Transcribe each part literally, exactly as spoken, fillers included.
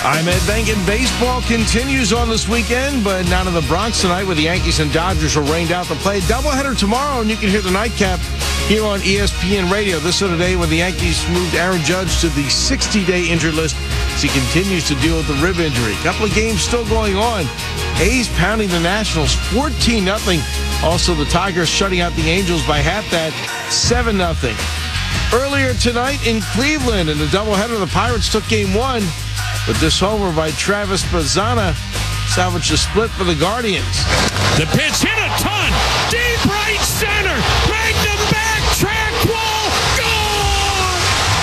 I'm Ed Bengen. Baseball continues on this weekend, but not in the Bronx tonight, where the Yankees and Dodgers are rained out to play. Doubleheader tomorrow, and you can hear the nightcap here on E S P N Radio. This is the day when the Yankees moved Aaron Judge to the sixty-day injured list as he continues to deal with the rib injury. A couple of games still going on. A's pounding the Nationals fourteen nothing. Also, the Tigers shutting out the Angels by half that, seven nothing. Earlier tonight in Cleveland, in the doubleheader, the Pirates took game one. But this homer by Travis Bazzana salvaged a split for the Guardians. The pitch hit a ton. Deep right center. Magnum back. Track wall. Gone.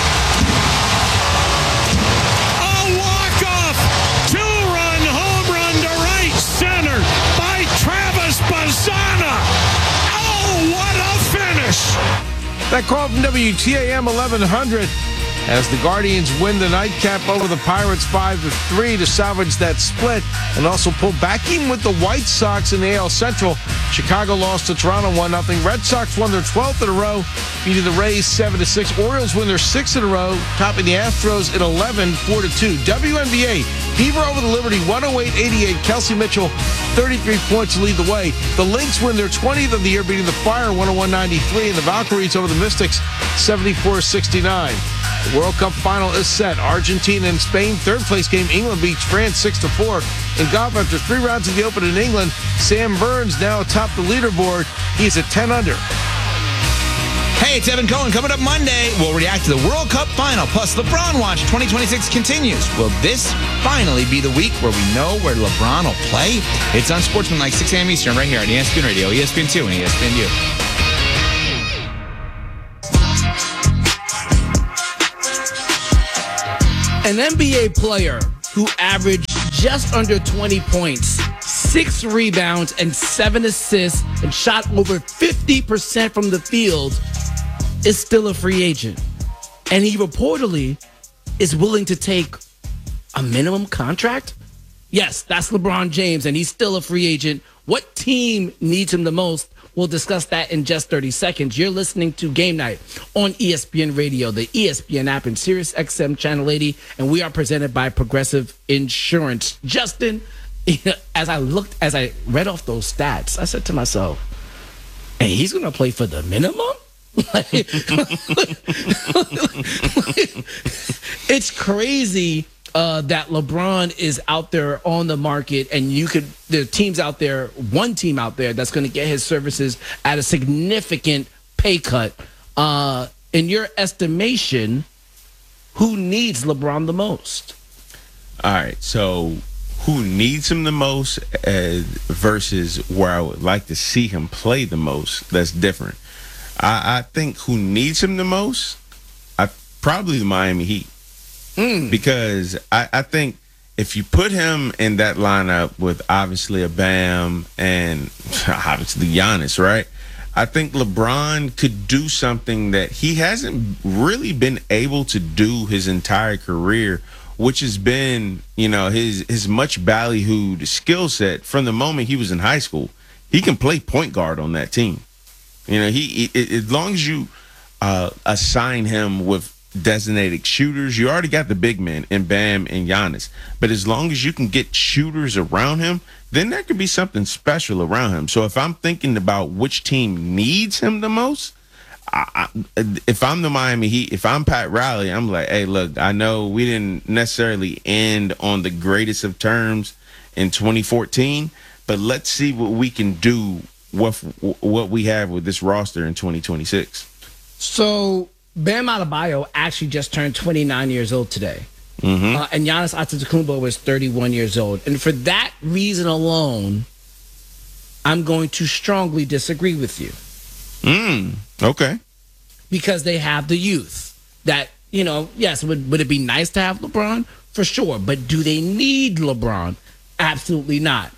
A walk-off. Two-run home run to right center by Travis Bazzana. Oh, what a finish. That call from W T A M eleven hundred. As the Guardians win the nightcap over the Pirates five to three to salvage that split and also pull back even with the White Sox in the A L Central. Chicago lost to Toronto one nothing. Red Sox won their twelfth in a row, beating the Rays seven to six. Orioles win their sixth in a row, topping the Astros at eleven, four to two. W N B A, Beaver over the Liberty one oh eight eighty-eight. Kelsey Mitchell, thirty-three points to lead the way. The Lynx win their twentieth of the year, beating the Fire one oh one ninety-three. And the Valkyries over the Mystics seventy-four sixty-nine. The World Cup final is set. Argentina and Spain. Third place game, England beats France six to four. In golf, after three rounds of the Open in England, Sam Burns now atop the leaderboard. He's at ten under. Hey, it's Evan Cohen. Coming up Monday, we'll react to the World Cup final. Plus, LeBron Watch twenty twenty-six continues. Will this finally be the week where we know where LeBron will play? It's on Sportsman, six a.m. Eastern, right here on E S P N Radio, E S P N two, and E S P N U. An N B A player who averaged just under twenty points, six rebounds, and seven assists, and shot over fifty percent from the field is still a free agent. And he reportedly is willing to take a minimum contract? Yes, that's LeBron James, and he's still a free agent. What team needs him the most? We'll discuss that in just thirty seconds. You're listening to Game Night on E S P N Radio, the E S P N app, and Sirius X M Channel eighty, and we are presented by Progressive Insurance. Justin, as I looked, as I read off those stats, I said to myself, "Hey, he's going to play for the minimum?" Like, it's crazy. Uh, that LeBron is out there on the market, and you could, there are teams out there, one team out there that's going to get his services at a significant pay cut. Uh, in your estimation, who needs LeBron the most? All right, so who needs him the most uh, versus where I would like to see him play the most, that's different. I, I think who needs him the most, I probably the Miami Heat. Mm. Because I, I think if you put him in that lineup with obviously a Bam and obviously Giannis, right? I think LeBron could do something that he hasn't really been able to do his entire career, which has been, you know, his his much ballyhooed skill set from the moment he was in high school. He can play point guard on that team. You know, he, he as long as you uh, assign him with designated shooters, you already got the big men in Bam and Giannis. But as long as you can get shooters around him, then there could be something special around him. So if I'm thinking about which team needs him the most, I, I, if I'm the Miami Heat, if I'm Pat Riley, I'm like, hey, look, I know we didn't necessarily end on the greatest of terms in twenty fourteen, but let's see what we can do with what we have with this roster in twenty twenty-six. So Bam Adebayo actually just turned twenty-nine years old today. Mm-hmm. Uh, and Giannis Antetokounmpo was thirty-one years old. And for that reason alone, I'm going to strongly disagree with you. Mm, okay. Because they have the youth. That, you know, yes, would, would it be nice to have LeBron? For sure. But do they need LeBron? Absolutely not.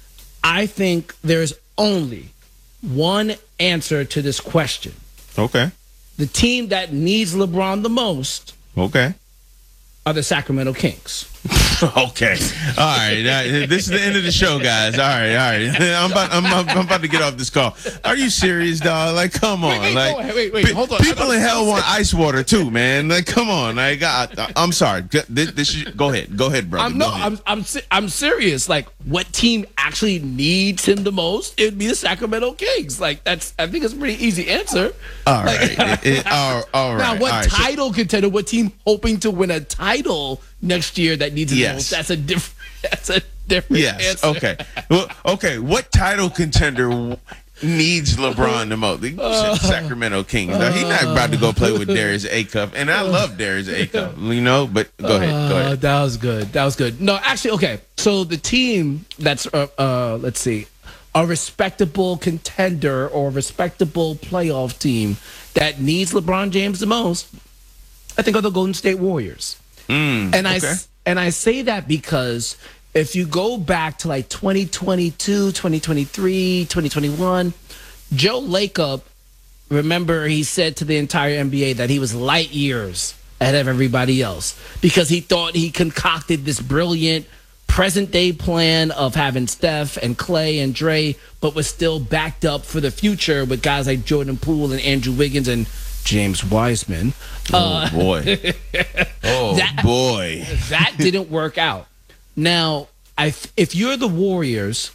I think there's only one answer to this question. Okay. The team that needs LeBron the most okay. are the Sacramento Kings. Okay. All right. Uh, this is the end of the show, guys. All right. All right. I'm about, I'm, I'm about to get off this call. Are you serious, dog? Like, come on. Wait, wait, like, wait, wait, wait, pe- hold on. People in hell want ice water too, man. Like, come on. Like, I, I'm sorry. This, this is, go ahead. Go ahead, brother. I'm no, Go ahead. I'm I'm se- I'm serious. Like, what team actually needs him the most? It would be the Sacramento Kings. Like, that's I think it's a pretty easy answer. All Like- right. It- it- all, all right. Now, what all right. So- title contender? What team hoping to win a title next year that needs it the Yes. most? That's a different. That's a different. Yes. answer. Okay. Well, okay. What title contender w- needs LeBron the most? The Uh, Sacramento Kings. Now, he's not about to go play with Darius Acuff, and I love Darius Acuff. You know, but go ahead. Go Uh, ahead. that was good. That was good. No, actually, okay. So the team that's uh, uh let's see, a respectable contender or a respectable playoff team that needs LeBron James the most, I think are the Golden State Warriors. Mm, And I okay. s- and I say that because if you go back to like twenty twenty-two, twenty twenty-three, twenty twenty-one, Joe Lacob, remember he said to the entire N B A that he was light years ahead of everybody else because he thought he concocted this brilliant present day plan of having Steph and Clay and Dre, but was still backed up for the future with guys like Jordan Poole and Andrew Wiggins and James Wiseman. Oh boy. Oh that- boy. That didn't work out. Now, I, if you're the Warriors,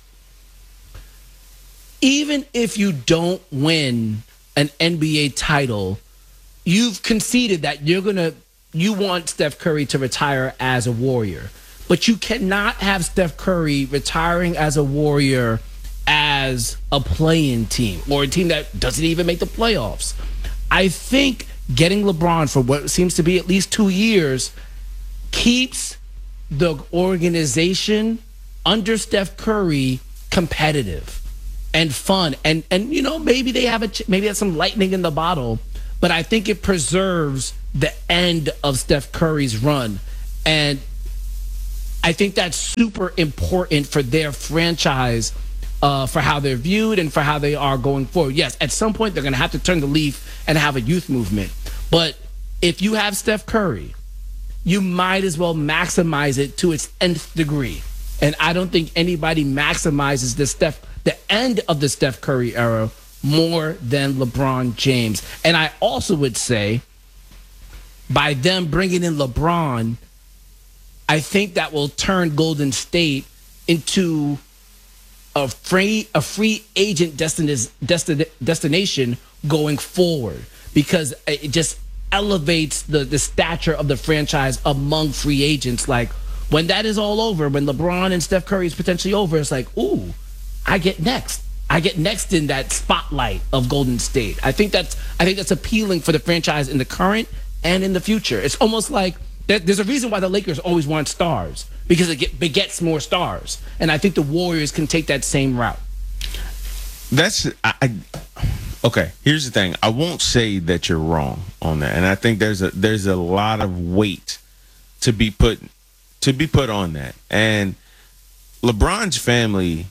even if you don't win an N B A title, you've conceded that you're gonna you want Steph Curry to retire as a Warrior, but you cannot have Steph Curry retiring as a Warrior as a play-in team or a team that doesn't even make the playoffs. I think getting LeBron for what seems to be at least two years keeps the organization under Steph Curry competitive and fun, and and you know maybe they have a ch- maybe that's some lightning in the bottle, but I think it preserves the end of Steph Curry's run, and I think that's super important for their franchise, uh, for how they're viewed and for how they are going forward. Yes, at some point they're going to have to turn the leaf and have a youth movement, but if you have Steph Curry, you might as well maximize it to its nth degree. And I don't think anybody maximizes the Steph, the end of the Steph Curry era more than LeBron James. And I also would say by them bringing in LeBron, I think that will turn Golden State into a free a free agent destin- destin- destination going forward, because it just elevates the, the stature of the franchise among free agents. Like when that is all over, when LeBron and Steph Curry is potentially over, it's like, ooh, I get next. I get next in that spotlight of Golden State. I think that's I think that's appealing for the franchise in the current and in the future. It's almost like that, there's a reason why the Lakers always want stars, because it get, begets more stars. And I think the Warriors can take that same route. That's I, I okay. Here's the thing. I won't say that you're wrong on that, and I think there's a there's a lot of weight to be put to be put on that. And LeBron's family,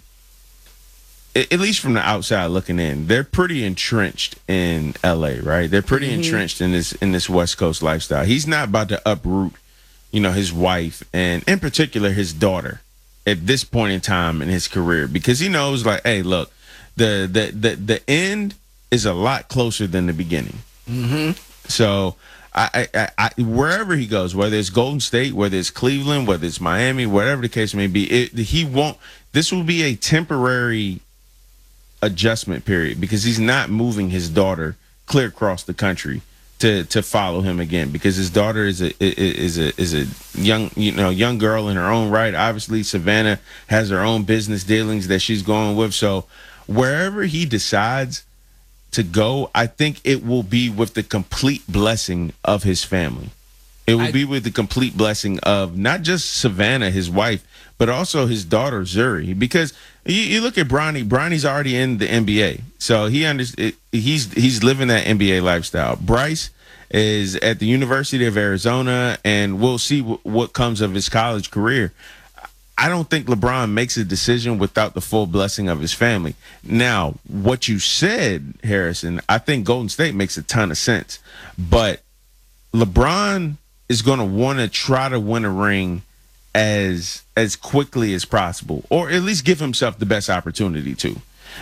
a- at least from the outside looking in, they're pretty entrenched in L A, right? They're pretty Mm-hmm. entrenched in this in this West Coast lifestyle. He's not about to uproot, you know, his wife and in particular his daughter at this point in time in his career, because he knows, like, hey, look, the the the, the end is a lot closer than the beginning. Mm-hmm. So I, I, I, wherever he goes, whether it's Golden State, whether it's Cleveland, whether it's Miami, whatever the case may be, it, he won't. This will be a temporary adjustment period, because he's not moving his daughter clear across the country to to follow him again, because his daughter is a is a is a young you know young girl in her own right. Obviously, Savannah has her own business dealings that she's going with. So wherever he decides to go, I think it will be with the complete blessing of his family. It will I- be with the complete blessing of not just Savannah, his wife, but also his daughter Zuri. Because you, you look at Bronny, Bronny's already in the N B A, so he under, he's he's living that N B A lifestyle. Bryce is at the University of Arizona, and we'll see w- what comes of his college career. I don't think LeBron makes a decision without the full blessing of his family. Now, what you said, Harrison, I think Golden State makes a ton of sense. But LeBron is going to want to try to win a ring as as quickly as possible, or at least give himself the best opportunity to.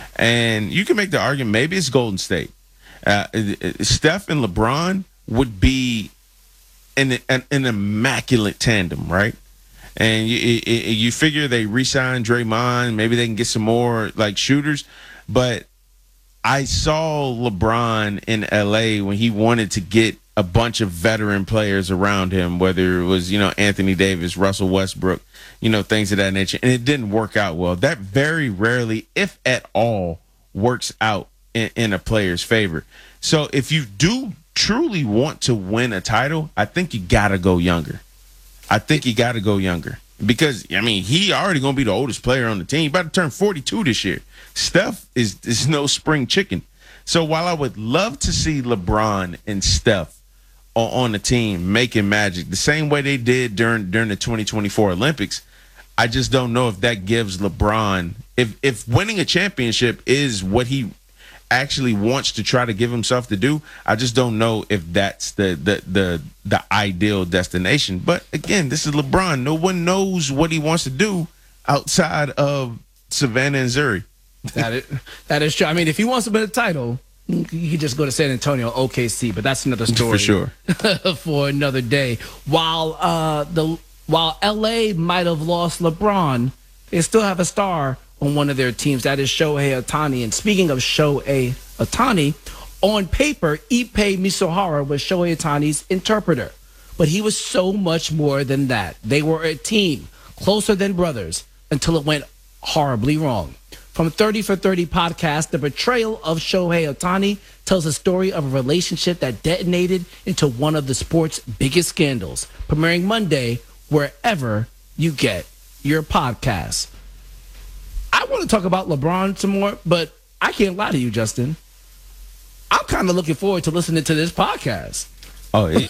And you can make the argument maybe it's Golden State. Uh, Steph and LeBron would be an, an, an immaculate tandem, right? And you, you figure they re-sign Draymond, maybe they can get some more like shooters. But I saw LeBron in L A when he wanted to get a bunch of veteran players around him, whether it was, you know, Anthony Davis, Russell Westbrook, you know, things of that nature. And it didn't work out well. That very rarely, if at all, works out in, in a player's favor. So if you do truly want to win a title, I think you got to go younger. I think you got to go younger because, I mean, he already going to be the oldest player on the team. He's about to turn forty-two this year. Steph is, is no spring chicken. So while I would love to see LeBron and Steph on, on the team making magic the same way they did during during the twenty twenty-four Olympics, I just don't know if that gives LeBron, if if winning a championship is what he actually wants to try to give himself to do, I just don't know if that's the the the the ideal destination. But again, this is LeBron. No one knows what he wants to do outside of Savannah and Zuri. That is, that is true. I mean, if he wants to win a title, he could just go to San Antonio, O K C, but that's another story. For sure. For another day. While uh, the while L A might have lost LeBron, they still have a star on one of their teams. That is Shohei Ohtani. And speaking of Shohei Ohtani, on paper, Ippei Misohara was Shohei Ohtani's interpreter. But he was so much more than that. They were a team, closer than brothers, until it went horribly wrong. From thirty for thirty podcast, the betrayal of Shohei Ohtani tells a story of a relationship that detonated into one of the sport's biggest scandals. Premiering Monday, wherever you get your podcasts. I want to talk about LeBron some more, but I can't lie to you, Justin. I'm kind of looking forward to listening to this podcast. Oh, it,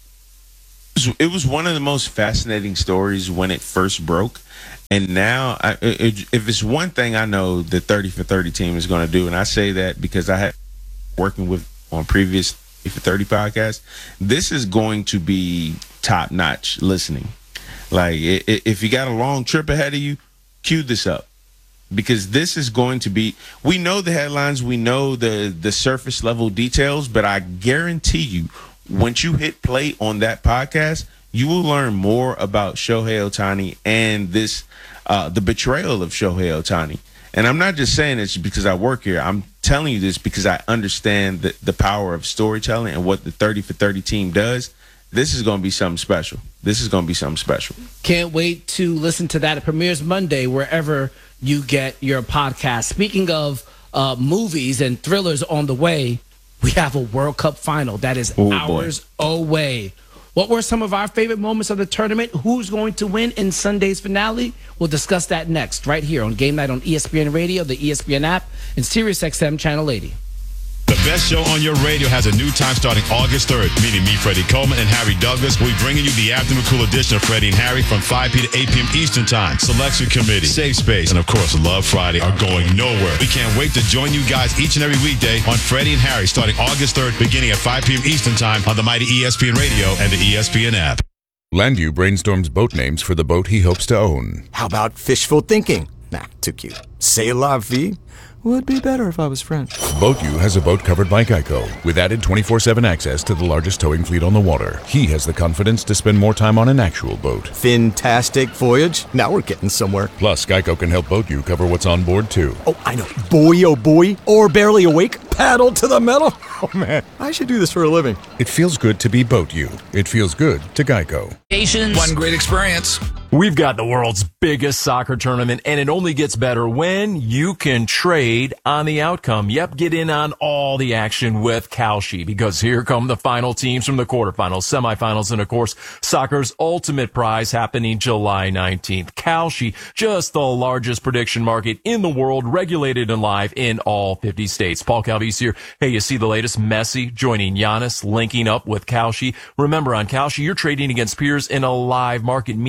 it was one of the most fascinating stories when it first broke. And now, I, it, if it's one thing I know the thirty for thirty team is going to do, and I say that because I had working with on previous thirty for thirty podcasts, this is going to be top notch listening. Like, if you got a long trip ahead of you, cue this up. Because this is going to be, we know the headlines, we know the, the surface level details, but I guarantee you, once you hit play on that podcast, you will learn more about Shohei Ohtani and this, uh, the betrayal of Shohei Ohtani. And I'm not just saying this because I work here. I'm telling you this because I understand the, the power of storytelling and what the thirty for thirty team does. This is going to be something special. This is going to be something special. Can't wait to listen to that. It premieres Monday wherever you get your podcast. Speaking of uh, movies and thrillers on the way, we have a World Cup final that is Ooh, hours boy. away. What were some of our favorite moments of the tournament? Who's going to win in Sunday's finale? We'll discuss that next, right here on Game Night on E S P N Radio, the E S P N app, and SiriusXM Channel eighty. The best show on your radio has a new time starting August third. Meeting me, Freddie Coleman, and Harry Douglas. We'll be bringing you the afternoon cool edition of Freddie and Harry from five p.m. to eight p.m. Eastern Time. Selection Committee, Safe Space, and of course, Love Friday are going nowhere. We can't wait to join you guys each and every weekday on Freddie and Harry starting August third, beginning at five p.m. Eastern Time on the mighty E S P N Radio and the E S P N app. Landview brainstorms boat names for the boat he hopes to own. How about fishful thinking? Nah, too cute. C'est la vie? Would be better if I was French. BoatU has a boat covered by Geico. With added twenty-four seven access to the largest towing fleet on the water, he has the confidence to spend more time on an actual boat. Fantastic voyage. Now we're getting somewhere. Plus, Geico can help BoatU cover what's on board, too. Oh, I know. Boy, oh boy. Or barely awake. Paddle to the metal. Oh, man. I should do this for a living. It feels good to be BoatU. It feels good to Geico. One great experience. We've got the world's biggest soccer tournament, and it only gets better when you can trade on the outcome. Yep, get in on all the action with Kalshi, because here come the final teams from the quarterfinals, semifinals, and of course, soccer's ultimate prize happening July nineteenth. Kalshi, just the largest prediction market in the world, regulated and live in all fifty states. Paul Calvise here. Hey, you see the latest? Messi joining Giannis, linking up with Kalshi. Remember, on Kalshi, you're trading against peers in a live market, meaning there's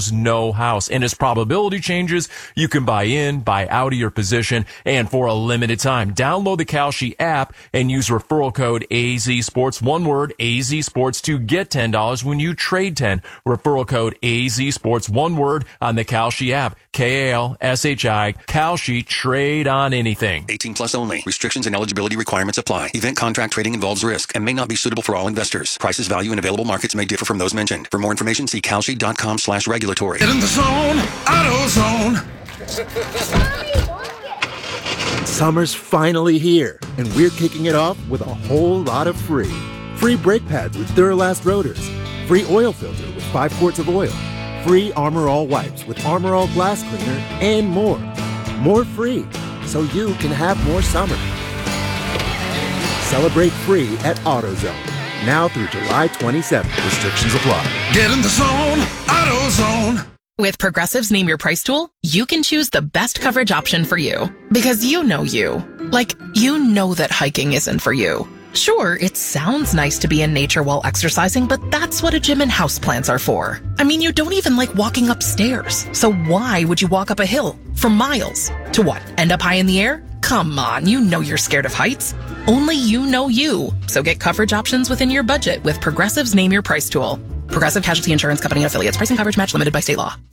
there's no house. And as probability changes, you can buy in, buy out of your position, and for a limited time. Download the Kalshi app and use referral code A Z Sports, one word, A Z Sports, to get ten dollars when you trade ten. Referral code A Z Sports, one word, on the Kalshi app. K A L S H I, Kalshi, trade on anything. eighteen plus only. Restrictions and eligibility requirements apply. Event contract trading involves risk and may not be suitable for all investors. Prices, value, and available markets may differ from those mentioned. For more information, see kalshi.com slash regulatory. Get in the zone, AutoZone. Summer's finally here, and we're kicking it off with a whole lot of free. Free brake pads with Duralast rotors. Free oil filter with five quarts of oil. Free Armor All wipes with Armor All glass cleaner, and more. More free, so you can have more summer. Celebrate free at AutoZone. Now through July twenty-seventh. Restrictions apply. Get in the zone, AutoZone. With Progressive's Name Your Price tool, you can choose the best coverage option for you. Because you know you. Like, you know that hiking isn't for you. Sure, it sounds nice to be in nature while exercising, but that's what a gym and houseplants are for. I mean, you don't even like walking upstairs. So why would you walk up a hill for miles? To what, end up high in the air? Come on, you know you're scared of heights. Only you know you. So get coverage options within your budget with Progressive's Name Your Price tool. Progressive Casualty Insurance Company and affiliates. Price and coverage match limited by state law.